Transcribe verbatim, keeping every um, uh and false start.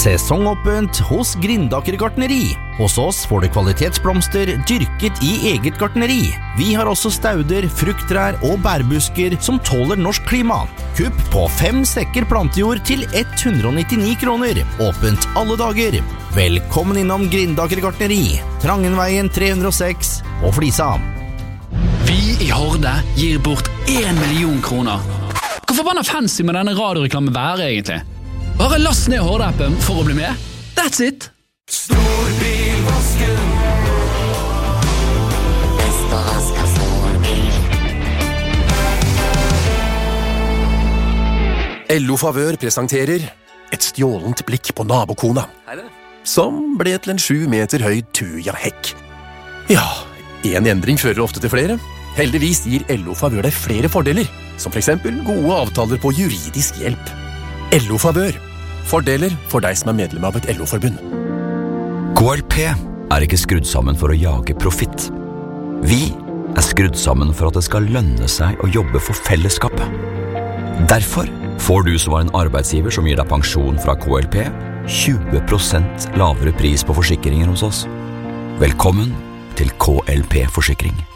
Sesongåpent hos Grindaker Gartneri. Hos oss får du kvalitetsblomster dyrket i eget gartneri. Vi har også stauder, frukttrær og bærbusker som tåler norsk klima. Kupp på fem sekker plantejord til hundre og nittini kroner. Åpent alle dager. Velkommen innom Grindaker Gartneri, Trangenveien tre hundre og seks og Flisa. Vi i Horde gir bort en million kroner. Hvor forbanna fancy med denne radioreklamen være egentlig? Bare last ned Horde-appen for å bli med. That's it! Storbilvasken. Best å vaske storbil. L O Favør presenterer et stjålent blikk på nabokona, som ble til en sju meter høy tuja-hekk. Ja, en endring fører ofte til flere. Heldigvis gir L O Favør deg flere fordeler, som for eksempel gode avtaler på juridisk hjelp. L O Favør. Fordeler for deg som er medlem av et L O-forbund. K L P er ikke skrudd sammen for å jage profitt. Vi er skrudd sammen for at det skal lønne seg å jobbe for fellesskapet. Derfor får du som var en arbeidsgiver som gir deg pensjon fra K L P, tjue prosent lavere pris på forsikringer hos oss. Velkommen til K L P-forsikring.